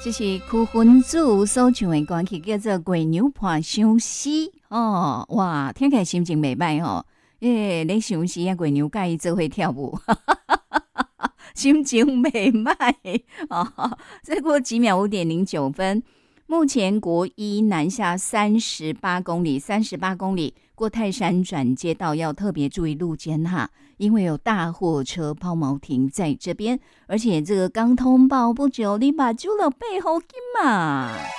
这是区分子所唱的歌曲，叫做《月娘伴相思》哦。哇，听起来心情袂歹哦。咧相思啊，月娘介意做伙跳舞，心情袂歹哦。再过几秒5:09，目前国一南下38公里，38公里过泰山转接道要特别注意路肩哈，因为有大货车抛锚停在这边，而且这个刚通报不久，你把酒了背后金嘛。